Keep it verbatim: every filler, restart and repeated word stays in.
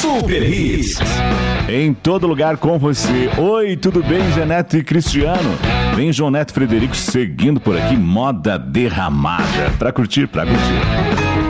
Super Hits. Em todo lugar com você. Oi, tudo bem, Zé Neto e Cristiano? Vem João Neto e Frederico seguindo por aqui, moda derramada. Pra curtir, pra curtir.